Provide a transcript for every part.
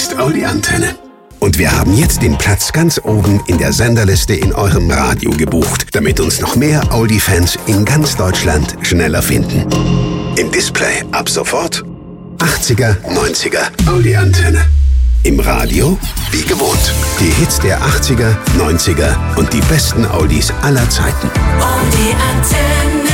ist Audi Antenne. Und wir haben jetzt den Platz ganz oben in der Senderliste in eurem Radio gebucht, damit uns noch mehr Audi-Fans in ganz Deutschland schneller finden. Im Display ab sofort 80er, 90er Audi Antenne. Im Radio wie gewohnt. Die Hits der 80er, 90er und die besten Audis aller Zeiten. Audi Antenne.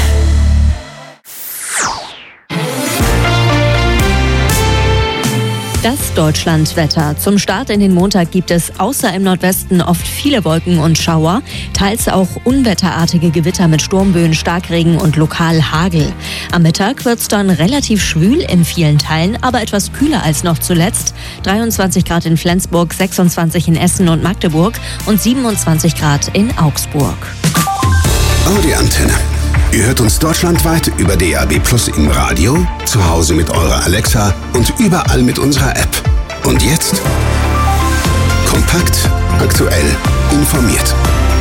Das Deutschlandwetter. Zum Start in den Montag gibt es außer im Nordwesten oft viele Wolken und Schauer, teils auch unwetterartige Gewitter mit Sturmböen, Starkregen und lokal Hagel. Am Mittag wird es dann relativ schwül in vielen Teilen, aber etwas kühler als noch zuletzt. 23 Grad in Flensburg, 26 in Essen und Magdeburg und 27 Grad in Augsburg. Audi Antenne. Ihr hört uns deutschlandweit über DAB+ im Radio, zu Hause mit eurer Alexa und überall mit unserer App. Und jetzt kompakt, aktuell, informiert.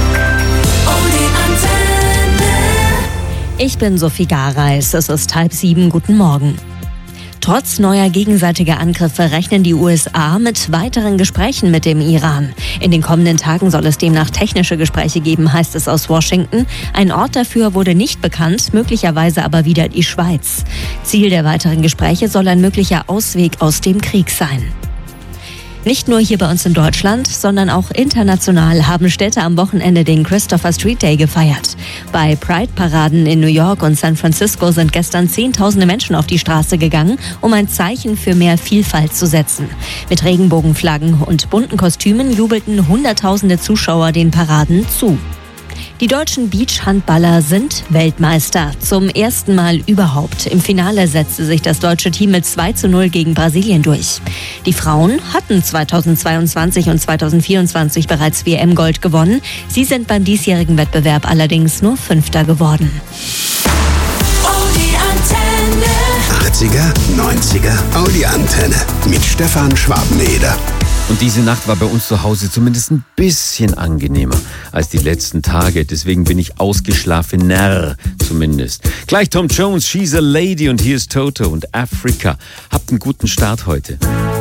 Audi Antenne. Ich bin Sophie Gareis, es ist 6:30, guten Morgen. Trotz neuer gegenseitiger Angriffe rechnen die USA mit weiteren Gesprächen mit dem Iran. In den kommenden Tagen soll es demnach technische Gespräche geben, heißt es aus Washington. Ein Ort dafür wurde nicht bekannt, möglicherweise aber wieder die Schweiz. Ziel der weiteren Gespräche soll ein möglicher Ausweg aus dem Krieg sein. Nicht nur hier bei uns in Deutschland, sondern auch international haben Städte am Wochenende den Christopher Street Day gefeiert. Bei Pride-Paraden in New York und San Francisco sind gestern Zehntausende Menschen auf die Straße gegangen, um ein Zeichen für mehr Vielfalt zu setzen. Mit Regenbogenflaggen und bunten Kostümen jubelten Hunderttausende Zuschauer den Paraden zu. Die deutschen Beachhandballer sind Weltmeister. Zum ersten Mal überhaupt. Im Finale setzte sich das deutsche Team mit 2:0 gegen Brasilien durch. Die Frauen hatten 2022 und 2024 bereits WM-Gold gewonnen. Sie sind beim diesjährigen Wettbewerb allerdings nur Fünfter geworden. Audi Antenne. 80er, 90er Audi Antenne mit Stefan Schwabeneder. Und diese Nacht war bei uns zu Hause zumindest ein bisschen angenehmer als die letzten Tage. Deswegen bin ich ausgeschlafener zumindest. Gleich Tom Jones, She's a Lady und hier ist Toto und Africa. Habt einen guten Start heute.